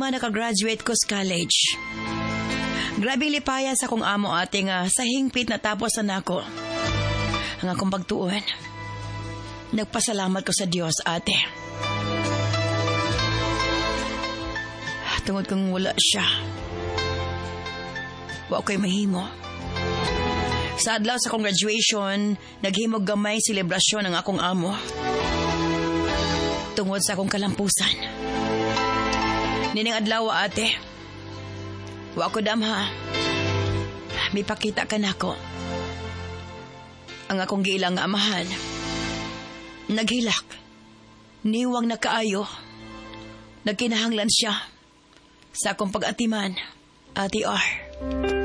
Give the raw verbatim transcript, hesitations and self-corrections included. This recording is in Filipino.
human nakagraduate ko sa college. Grabing lipaya sa kong amo ate nga sa hingpit na tapos na nako. Ang akong pagtuon. Nagpasalamat ko sa Diyos ate. Tungod kong wala siya. Wa ko'y mahimo. Sa adlaw sa kong graduation, naghimog gamay selebrasyon ang akong amo. Tungod sa akong kalampusan. Nining adlaw ate. Wa ko damha. May pakita ka nako. Ang akong giilang nga amahan. Naghilak. Niwang na kaayo. Nagkinahanglan siya. Sa akong pag-atiman, Ate R.